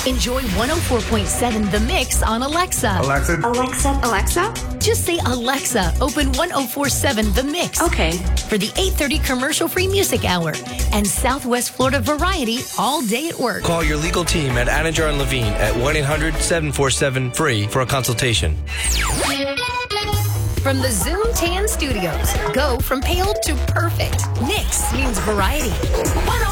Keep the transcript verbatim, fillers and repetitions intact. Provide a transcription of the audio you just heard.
Enjoy one oh four point seven The Mix on Alexa. Alexa. Alexa. Alexa. Just say Alexa, open one oh four point seven The Mix. Okay. For the eight thirty commercial-free music hour and Southwest Florida variety all day at work. Call your legal team at Anidjar and Levine at one eight hundred seven four seven free for a consultation. From the Zoom Tan Studios, go from pale to perfect. Mix means variety.